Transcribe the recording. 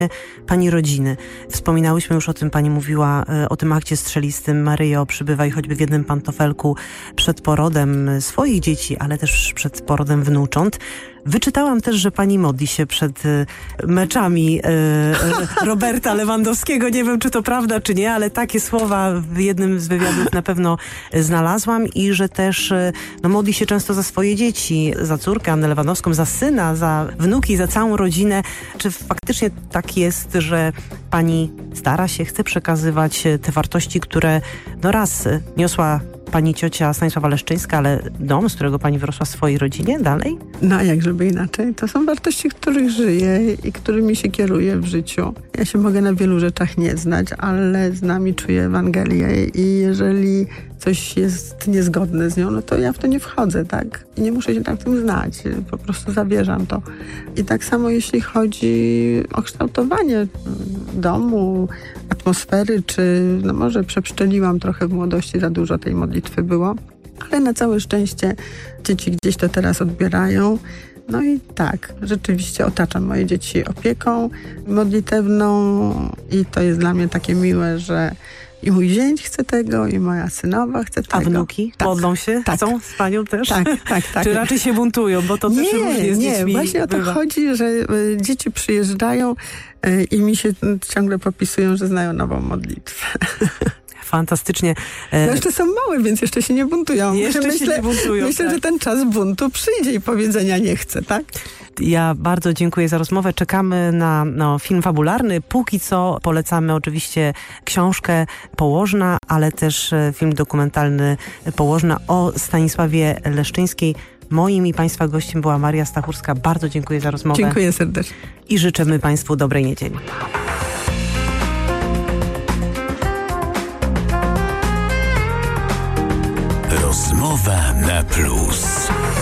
pani rodziny. Wspominałyśmy już o tym, pani mówiła o tym akcie strzelistym. Maryjo, przybywaj choćby w jednym pantofelku przed porodem swoich dzieci, ale też przed porodem wnucząt. Wyczytałam też, że pani modli się przed meczami Roberta Lewandowskiego. Nie wiem, czy to prawda, czy nie, ale takie słowa w jednym z wywiadów na pewno znalazłam i że też modli się często za swoje dzieci, za córkę Annę Lewandowską, za syna, za wnuki, za całą rodzinę. Czy faktycznie tak jest, że pani stara się, chce przekazywać te wartości, które raz niosła pani ciocia Stanisława Leszczyńska, ale dom, z którego pani wyrosła w swojej rodzinie, dalej? No a jak żeby inaczej? To są wartości, których żyję i którymi się kieruję w życiu. Ja się mogę na wielu rzeczach nie znać, ale znam i czuję Ewangelię i jeżeli coś jest niezgodne z nią, no to ja w to nie wchodzę, tak? I nie muszę się tak w tym znać. Po prostu zawierzam to. I tak samo jeśli chodzi o kształtowanie domu, atmosfery, czy może przepszczeliłam trochę w młodości, za dużo tej modlitwy było. Ale na całe szczęście dzieci gdzieś to teraz odbierają. No i tak, rzeczywiście otaczam moje dzieci opieką modlitewną i to jest dla mnie takie miłe, że i mój zięć chce tego, i moja synowa chce tego. A wnuki modlą się? Tak. Chcą z panią też? Tak. Czy raczej się buntują, bo to też różnie z dziećmi właśnie o to bywa. chodzi, że dzieci przyjeżdżają i mi się ciągle popisują, że znają nową modlitwę. Fantastycznie. No jeszcze są małe, więc jeszcze się nie buntują. Myślę, tak. że ten czas buntu przyjdzie i powiedzenia nie chcę, tak? Ja bardzo dziękuję za rozmowę. Czekamy na film fabularny. Póki co polecamy oczywiście książkę Położna, ale też film dokumentalny Położna o Stanisławie Leszczyńskiej. Moim i państwa gościem była Maria Stachurska. Bardzo dziękuję za rozmowę. Dziękuję serdecznie. I życzymy państwu dobrej niedzieli. Rozmowa na plus.